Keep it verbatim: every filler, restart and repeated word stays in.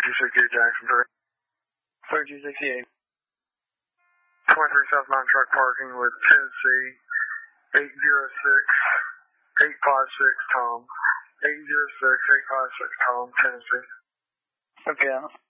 two sixty-eight Jackson three. thirty-two sixty-eight. twenty-three South Mountain Truck Parking with Tennessee, eight zero six, eight five six Tom. eight zero six, eight five six Tom, Tennessee. Okay.